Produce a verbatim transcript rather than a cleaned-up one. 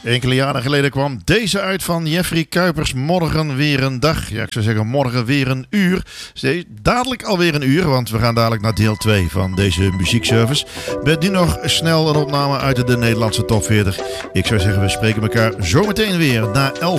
Enkele jaren geleden kwam deze uit van Jeffrey Kuipers. Morgen weer een dag. Ja, ik zou zeggen morgen weer een uur. Dadelijk alweer een uur, want we gaan dadelijk naar deel twee van deze muziekservice. Met nu nog snel een opname uit de Nederlandse top veertig. Ik zou zeggen, we spreken elkaar zometeen weer na elf.